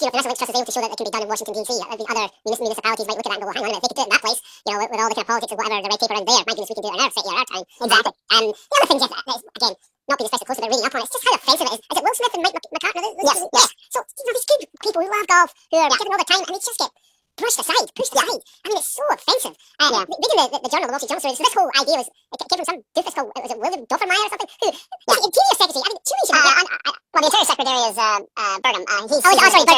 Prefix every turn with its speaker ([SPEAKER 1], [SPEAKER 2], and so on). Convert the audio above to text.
[SPEAKER 1] if the National Lake Trust is able to show that it can be done in Washington D.C., I think other municipalities might look at that and go, well, hang on a minute, if they could do it in that place, with all the kind of politics and whatever, the red tape around there, my goodness, we can do it in our city or our town. Exactly. And the other thing, Jeff, that is, again, not being especially close to the reading up on it, it's just how offensive it is. Is it Will Smith and Mike McCartney?
[SPEAKER 2] Yes.
[SPEAKER 1] So, these good people who love golf, who are given all their time, and it's just get pushed aside. I mean, it's so offensive. Reading the journal, the Wall Street Journal story, so this whole idea it came from some doofus called, was it William Doffermeyer or something? Who, the Interior Secretary, I mean, Chile should be...
[SPEAKER 2] well, the Interior Secretary is Burnham.
[SPEAKER 1] Sorry,